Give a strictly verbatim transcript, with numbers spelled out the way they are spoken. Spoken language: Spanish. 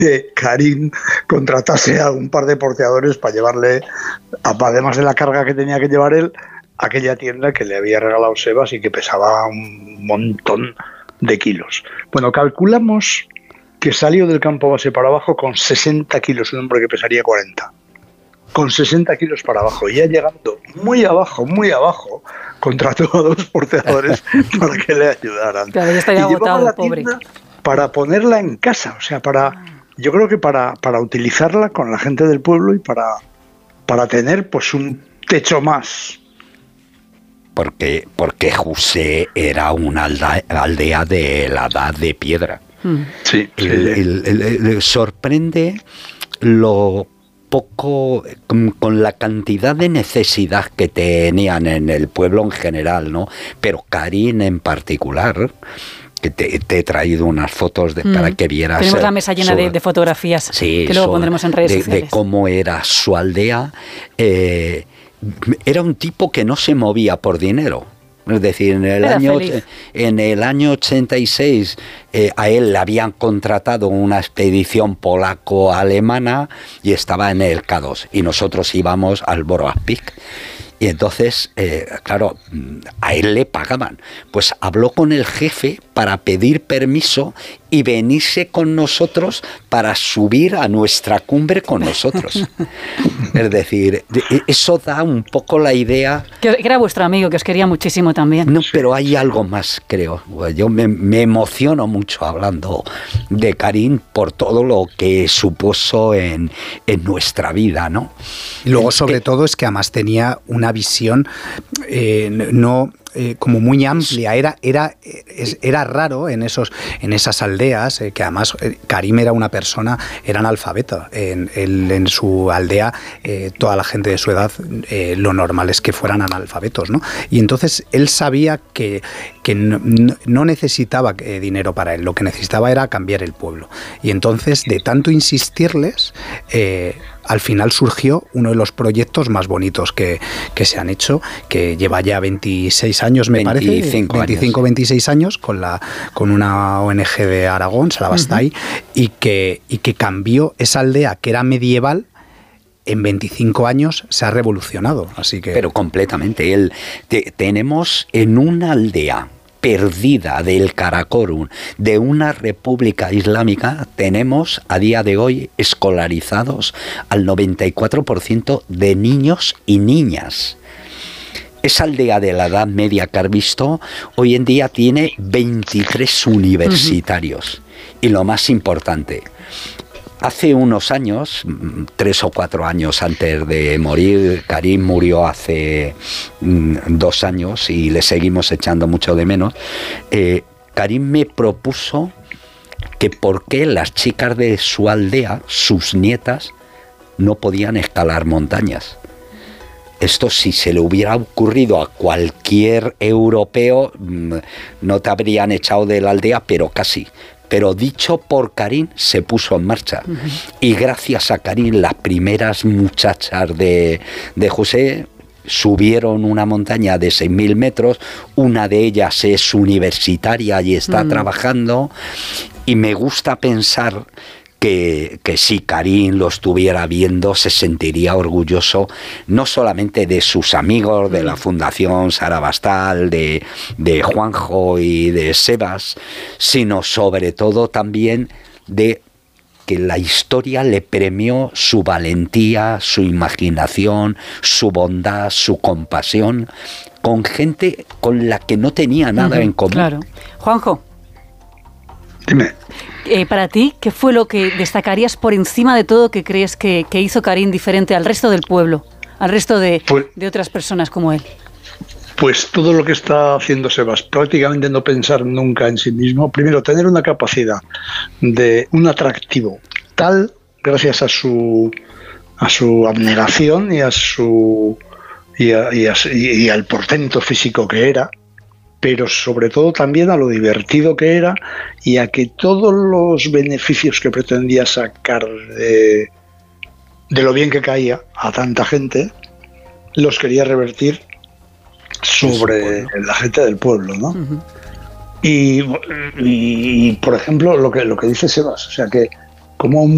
que Karim contratase a un par de porteadores para llevarle, además de la carga que tenía que llevar él, aquella tienda que le había regalado Sebas y que pesaba un montón de kilos. Bueno, calculamos que salió del campo base para abajo con sesenta kilos, un hombre que pesaría cuarenta. Con sesenta kilos para abajo, y ya llegando muy abajo, muy abajo, contrató a dos porteadores para que le ayudaran. Claro, ya está ya agotado, la pobre. Para ponerla en casa, o sea, para, yo creo que para, para utilizarla con la gente del pueblo y para, para tener pues un techo más. Porque, porque José era una aldea, aldea de la edad de piedra. Sí, sí. El, el, el, el, sorprende lo poco, con, con la cantidad de necesidad que tenían en el pueblo en general, ¿no? Pero Karim en particular, que te, te he traído unas fotos de, mm. para que vieras. Tenemos la mesa llena sobre, de, de fotografías, sí, que luego sobre, pondremos en redes de, sociales. De cómo era su aldea. Eh, era un tipo que no se movía por dinero. Es decir, en el, año, en el año ochenta y seis eh, a él le habían contratado una expedición polaco-alemana y estaba en el K dos y nosotros íbamos al Borough Peak. Y entonces, eh, claro, a él le pagaban. Pues habló con el jefe para pedir permiso y venirse con nosotros para subir a nuestra cumbre con nosotros. Es decir, eso da un poco la idea... Que era vuestro amigo, que os quería muchísimo también. No, pero hay algo más, creo. Yo me, me emociono mucho hablando de Karim por todo lo que supuso en, en nuestra vida, ¿no? Y luego, sobre que, todo, es que además tenía una visión eh, no... Eh, como muy amplia, era era era raro en esos en esas aldeas, eh, que además eh, Karim era una persona, era analfabeto. En, en, en su aldea, eh, toda la gente de su edad, eh, lo normal es que fueran analfabetos, ¿no? Y entonces él sabía que, que no, no necesitaba eh, dinero para él, lo que necesitaba era cambiar el pueblo. Y entonces, de tanto insistirles, eh, al final surgió uno de los proyectos más bonitos que, que se han hecho, que lleva ya veintiséis años, me veinticinco parece, veinticinco, veintiséis años, con la con una O N G de Aragón, Sarabastay, uh-huh. y que y que cambió esa aldea que era medieval. En veinticinco años se ha revolucionado, así que... Pero completamente. El, te, tenemos en una aldea perdida del Karakorum, de una república islámica, tenemos a día de hoy escolarizados al noventa y cuatro por ciento de niños y niñas. Esa aldea de la Edad Media que has visto, hoy en día tiene veintitrés universitarios. Uh-huh. Y lo más importante, hace unos años, tres o cuatro años antes de morir, Karim murió hace mm, dos años y le seguimos echando mucho de menos, eh, Karim me propuso que por qué las chicas de su aldea, sus nietas, no podían escalar montañas. Esto, si se le hubiera ocurrido a cualquier europeo, no te habrían echado de la aldea, pero casi. Pero dicho por Karim, se puso en marcha. Uh-huh. Y gracias a Karim, las primeras muchachas de, de José subieron una montaña de seis mil metros. Una de ellas es universitaria y está uh-huh. trabajando. Y me gusta pensar que, que si Karim lo estuviera viendo, se sentiría orgulloso no solamente de sus amigos de la Fundación Sarabastay, de, de Juanjo y de Sebas, sino sobre todo también de que la historia le premió su valentía, su imaginación, su bondad, su compasión, con gente con la que no tenía nada uh-huh, en común. Claro. Juanjo. Dime. Eh, para ti, ¿qué fue lo que destacarías por encima de todo que crees que, que hizo Karim diferente al resto del pueblo, al resto de, pues, de otras personas como él? Pues todo lo que está haciendo Sebas, prácticamente no pensar nunca en sí mismo. Primero, tener una capacidad de un atractivo tal, gracias a su a su abnegación y a su y, a, y, a, y al portento físico que era, pero sobre todo también a lo divertido que era y a que todos los beneficios que pretendía sacar de, de lo bien que caía a tanta gente, los quería revertir sobre la gente del pueblo, ¿no? Uh-huh. y, y, por ejemplo, lo que, lo que dice Sebas, o sea que como un